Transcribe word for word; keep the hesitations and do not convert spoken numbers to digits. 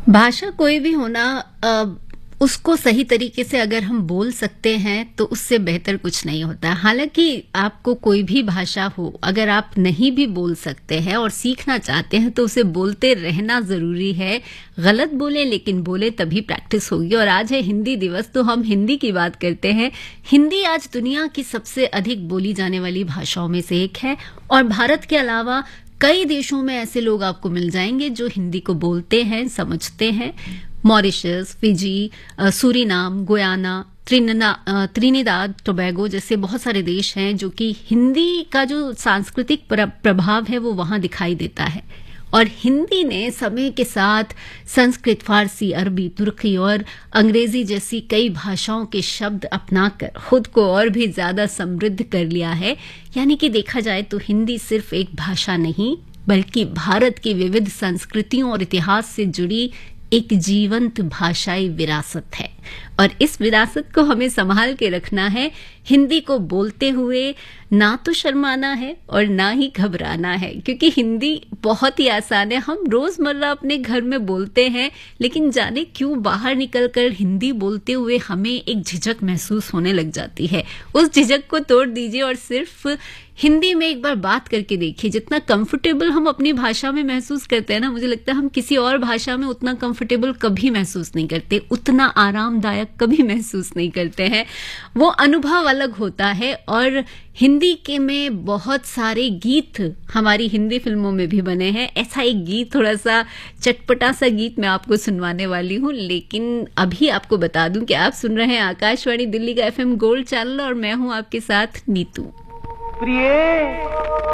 भाषा कोई भी होना अ, उसको सही तरीके से अगर हम बोल सकते हैं तो उससे बेहतर कुछ नहीं होता। हालांकि आपको कोई भी भाषा हो, अगर आप नहीं भी बोल सकते हैं और सीखना चाहते हैं तो उसे बोलते रहना ज़रूरी है। गलत बोले लेकिन बोले तभी प्रैक्टिस होगी। और आज है हिंदी दिवस तो हम हिंदी की बात करते हैं। हिंदी आज दुनिया की सबसे अधिक बोली जाने वाली भाषाओं में से एक है और भारत के अलावा कई देशों में ऐसे लोग आपको मिल जाएंगे जो हिंदी को बोलते हैं, समझते हैं। मॉरिशस, फिजी, अ, सूरीनाम, गुयाना, त्रिनिदा अ, त्रिनिदाद टोबैगो जैसे बहुत सारे देश हैं जो कि हिंदी का जो सांस्कृतिक प्र- प्रभाव है वो वहाँ दिखाई देता है। और हिंदी ने समय के साथ संस्कृत, फारसी, अरबी, तुर्की और अंग्रेजी जैसी कई भाषाओं के शब्द अपनाकर खुद को और भी ज्यादा समृद्ध कर लिया है। यानी कि देखा जाए तो हिंदी सिर्फ एक भाषा नहीं बल्कि भारत की विविध संस्कृतियों और इतिहास से जुड़ी एक जीवंत भाषाई विरासत है। और इस विरासत को हमें संभाल के रखना है। हिंदी को बोलते हुए ना तो शर्माना है और ना ही घबराना है, क्योंकि हिंदी बहुत ही आसान है। हम रोजमर्रा अपने घर में बोलते हैं, लेकिन जाने क्यों बाहर निकलकर हिंदी बोलते हुए हमें एक झिझक महसूस होने लग जाती है। उस झिझक को तोड़ दीजिए और सिर्फ हिंदी में एक बार बात करके देखिए। जितना कंफर्टेबल हम अपनी भाषा में महसूस करते हैं ना, मुझे लगता है हम किसी और भाषा में उतना कंफर्टेबल कभी महसूस नहीं करते, उतना आरामदायक कभी महसूस नहीं करते हैं। वो अनुभव अलग होता है। और हिंदी के में बहुत सारे गीत हमारी हिंदी फिल्मों में भी बने हैं। ऐसा एक गीत, थोड़ा सा चटपटा सा गीत मैं आपको सुनवाने वाली हूँ, लेकिन अभी आपको बता दूं कि आप सुन रहे हैं आकाशवाणी दिल्ली का एफएम गोल्ड चैनल और मैं हूँ आपके साथ नीतू। प्रिय